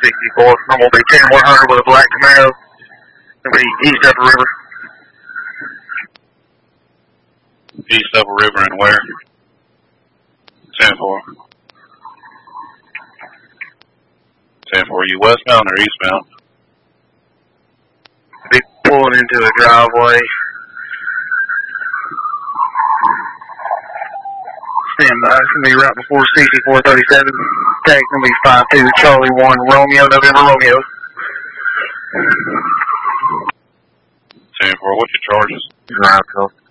64. I'm going to be 10-100 with a black Camaro. It'll be east Upper River. East Upper River and where? 10-4. 10-4. Are you westbound or eastbound? Be pulling into a driveway. Stand by. It's going to be right before 6437. Tag's going to be 52 Charlie 1 Romeo, November Romeo. 10-4. What's your charges? Right,